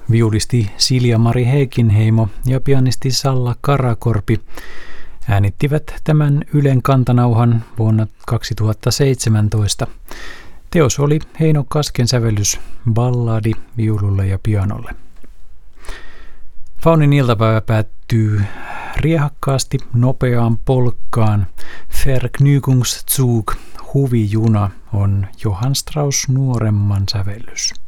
Viulisti Silja-Mari Heikinheimo ja pianisti Salla Karakorpi äänittivät tämän Ylen kantanauhan vuonna 2017. Teos oli Heino Kasken sävellys balladi viululle ja pianolle. Faunin iltapäivä päättyy riehakkaasti nopeaan polkkaan. Vergnügungszug, huvijuna, on Johann Strauss nuoremman sävellys.